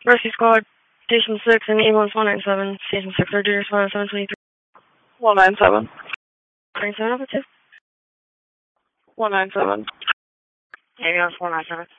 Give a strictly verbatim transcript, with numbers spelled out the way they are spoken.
Rescue Squad, Station six and ambulance one nine seven, Station six, surgery respondent seven twenty-three. one nine seven. nine seven over two. one nine seven. Ambulance one nine seven.